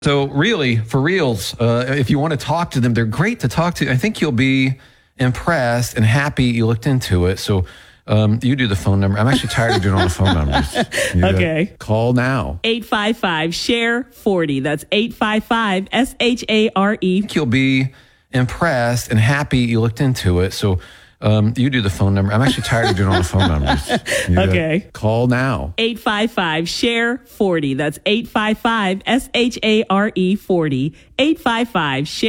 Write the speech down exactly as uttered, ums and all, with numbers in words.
So really, for reals, uh, if you want to talk to them, they're great to talk to. I think you'll be impressed and happy you looked into it. So um, you do the phone number. I'm actually tired of doing all the phone numbers. You Okay. Call now. eight five five, S H A R E, forty. That's eight five five, S H A R E. I think you'll be impressed and happy you looked into it. So um, you do the phone number. I'm actually tired of doing all the phone numbers. You Okay. Call now. eight five five, S H A R E, forty. That's eight five five, S H A R E, forty. eight five five, S H A R E.